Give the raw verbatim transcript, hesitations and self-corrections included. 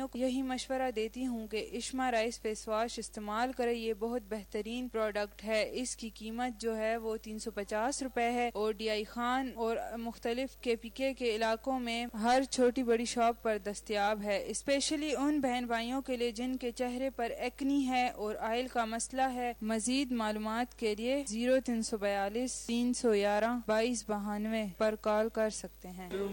भाइयों को यही मशवरा देती हूँ कि इश्मा राइस फेस वॉश इस्तेमाल करें। ये बहुत बेहतरीन प्रोडक्ट है। इसकी कीमत जो है वो तीन सौ पचास रूपए है और डी आई खान और मुख्तलिफ के पी के के इलाकों में हर छोटी बड़ी शॉप पर दस्तयाब है। स्पेशली उन बहन भाइयों के लिए जिनके चेहरे पर एक्नी है और ऑयल का मसला है। मजीद मालूमात के लिए जीरो तीन सौ बयालीस तीन सौ ग्यारह बाईस बहानवे पर कॉल कर सकते हैं।